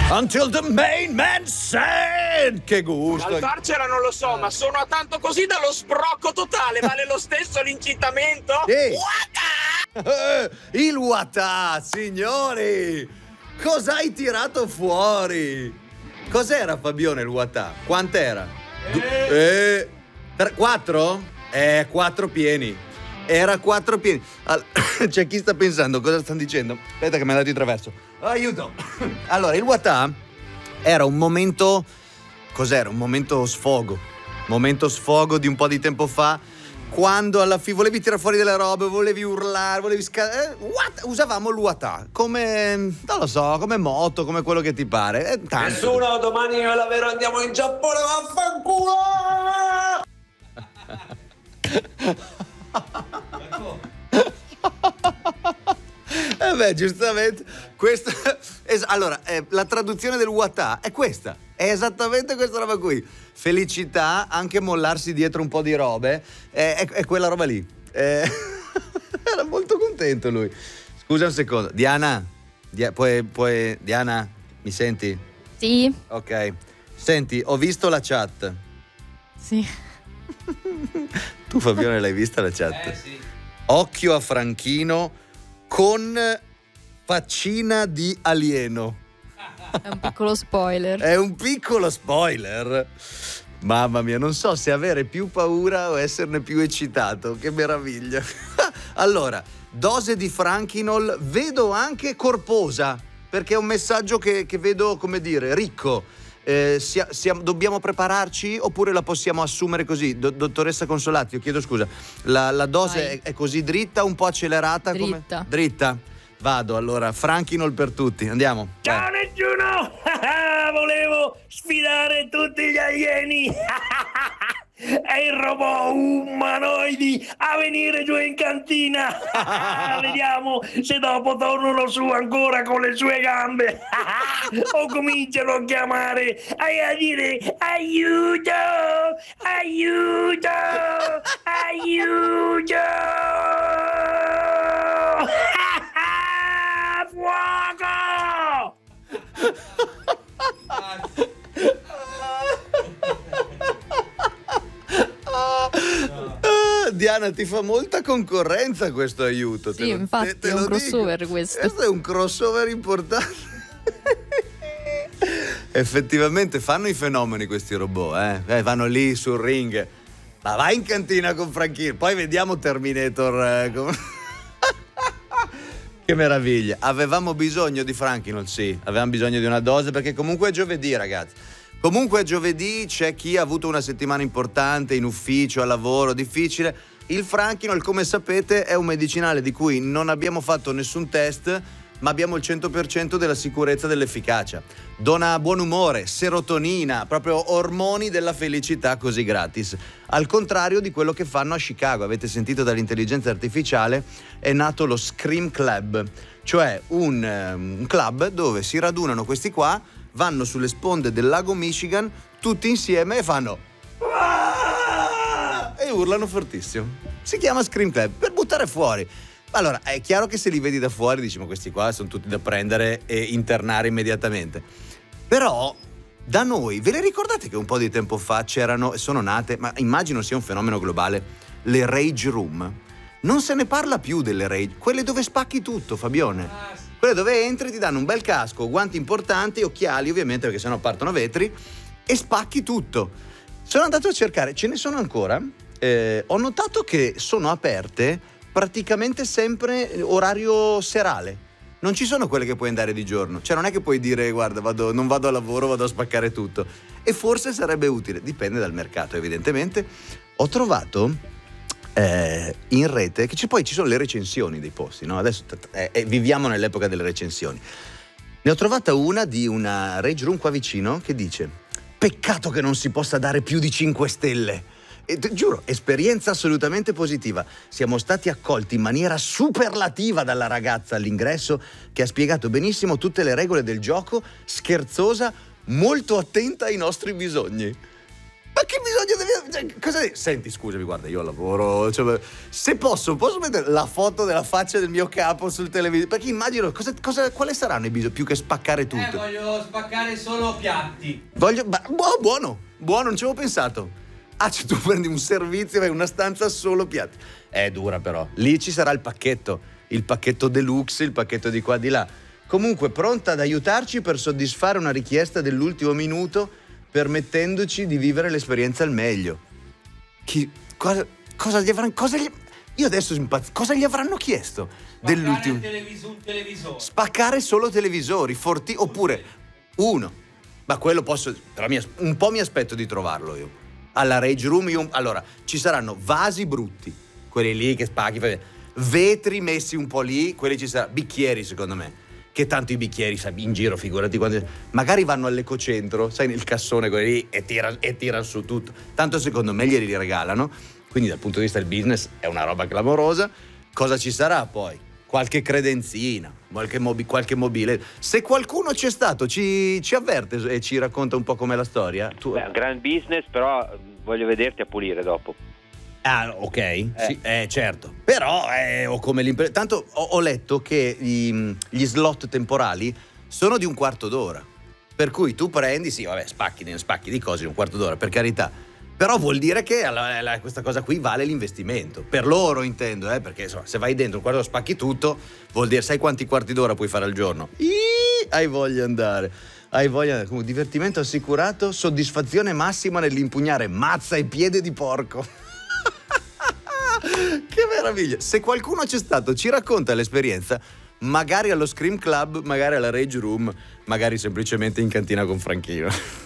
Until the main man said. Che gusto. Al farcela non lo so, ma sono a tanto così dallo sbrocco totale. Vale lo stesso l'incitamento? Sì. Il Wata, signori. Cosa hai tirato fuori? Cos'era, Fabione, il Wata? Quant'era? 4? 4 pieni. Era 4 pieni. C'è chi sta pensando cosa stanno dicendo. Aspetta che mi è andato in traverso. Aiuto. Allora, il Wata era un momento. Cos'era? Un momento sfogo. Momento sfogo di un po' di tempo fa. Quando alla fine volevi tirare fuori delle robe, volevi urlare, volevi usavamo il Wata come, non lo so, come motto, come quello che ti pare. Nessuno, domani io e la Vero andiamo in Giappone, vaffanculo! Giustamente questo, allora la traduzione del Wata è questa, è esattamente questa roba qui. Felicità, anche mollarsi dietro un po' di robe, è quella roba lì. Era molto contento lui. Scusa un secondo, Diana, Diana, mi senti? Sì. Ok, senti, ho visto la chat. Sì. Tu, Fabione, l'hai vista la chat? Sì. Occhio a Franchino con faccina di alieno. È un piccolo spoiler. È un piccolo spoiler. Mamma mia, non so se avere più paura o esserne più eccitato. Che meraviglia. Allora, dose di Franchinol, vedo anche corposa, perché è un messaggio che vedo, come dire, ricco. Dobbiamo prepararci oppure la possiamo assumere così? Dottoressa Consolati, io chiedo scusa, la dose è così dritta, un po' accelerata? Dritta. Dritta? Vado, allora, Franchinol per tutti, andiamo. Ciao Nessuno! Volevo sfidare tutti gli alieni e i robot umanoidi a venire giù in cantina. Vediamo se dopo tornano su ancora con le sue gambe o cominciano a chiamare e a dire aiuto, aiuto, aiuto. Fuoco! Diana, ti fa molta concorrenza questo aiuto. Sì, infatti è un crossover questo. Questo è un crossover importante. Effettivamente fanno i fenomeni questi robot, vanno lì sul ring. Ma vai in cantina con Franchino, poi vediamo Terminator. Che meraviglia. Avevamo bisogno di Franchinol, sì. Avevamo bisogno di una dose perché comunque è giovedì, ragazzi. Comunque è giovedì, c'è chi ha avuto una settimana importante in ufficio, al lavoro, difficile. Il Franchinol, come sapete, è un medicinale di cui non abbiamo fatto nessun test, ma abbiamo il 100% della sicurezza dell'efficacia. Dona buon umore, serotonina, proprio ormoni della felicità così gratis. Al contrario di quello che fanno a Chicago, avete sentito dall'intelligenza artificiale, è nato lo Scream Club, cioè un club dove si radunano questi qua, vanno sulle sponde del lago Michigan, tutti insieme e fanno e urlano fortissimo. Si chiama Scream Club, per buttare fuori. Allora, è chiaro che se li vedi da fuori dici ma questi qua sono tutti da prendere e internare immediatamente. Però da noi, ve le ricordate che un po' di tempo fa sono nate, ma immagino sia un fenomeno globale, le rage room? Non se ne parla più delle rage, quelle dove spacchi tutto, Fabione. Quelle dove entri, ti danno un bel casco, guanti importanti, occhiali ovviamente perché sennò partono vetri, e spacchi tutto. Sono andato a cercare, ce ne sono ancora, ho notato che sono aperte praticamente sempre orario serale. Non ci sono quelle che puoi andare di giorno. Cioè non è che puoi dire guarda non vado a lavoro, vado a spaccare tutto. E forse sarebbe utile, dipende dal mercato evidentemente. Ho trovato in rete che poi ci sono le recensioni dei posti, no? Adesso viviamo nell'epoca delle recensioni. Ne ho trovata una di una rage room qua vicino che dice: peccato che non si possa dare più di 5 stelle. E giuro, esperienza assolutamente positiva. Siamo stati accolti in maniera superlativa dalla ragazza all'ingresso, che ha spiegato benissimo tutte le regole del gioco, scherzosa, molto attenta ai nostri bisogni. Ma che bisogno devi... Senti, scusami, guarda, io lavoro... Cioè, se posso mettere la foto della faccia del mio capo sul televisore? Perché immagino... quali saranno i bisogni? Più che spaccare tutto. Voglio spaccare solo piatti. Buono, non ci avevo pensato. Cioè tu prendi un servizio e una stanza solo piatti. È dura però. Lì ci sarà il pacchetto deluxe, il pacchetto di qua di là. Comunque pronta ad aiutarci per soddisfare una richiesta dell'ultimo minuto, permettendoci di vivere l'esperienza al meglio. Cosa gli avranno... Io adesso cosa gli avranno chiesto? Dell'ultimo... un televisore. Spaccare solo televisori, oppure uno. Ma quello posso... Però un po' mi aspetto di trovarlo io. Alla Rage Room allora, ci saranno vasi brutti, quelli lì che spacchi, vetri messi un po' lì, quelli ci saranno, bicchieri secondo me. Che tanto i bicchieri, sai, in giro, figurati quanti... Magari vanno all'ecocentro, sai, nel cassone quelli lì, e tirano su tutto. Tanto secondo me glieli regalano. Quindi dal punto di vista del business è una roba clamorosa. Cosa ci sarà poi? Qualche credenzina, qualche mobile. Se qualcuno c'è stato, ci avverte e ci racconta un po' com'è la storia. Beh, un gran business, però voglio vederti a pulire dopo. Ah, ok, sì, certo. Però ho come l'impresa. Tanto ho letto che gli slot temporali sono di un quarto d'ora. Per cui tu prendi, sì, vabbè, spacchi di cose in un quarto d'ora, per carità. Però vuol dire che questa cosa qui vale l'investimento. Per loro intendo, perché insomma, se vai dentro un quarto d'ora spacchi tutto, vuol dire, sai quanti quarti d'ora puoi fare al giorno? Hai voglia di andare. Comunque, divertimento assicurato, soddisfazione massima nell'impugnare mazza e piede di porco. Che meraviglia! Se qualcuno c'è stato, ci racconta l'esperienza, magari allo Scream Club, magari alla Rage Room, magari semplicemente in cantina con Franchino.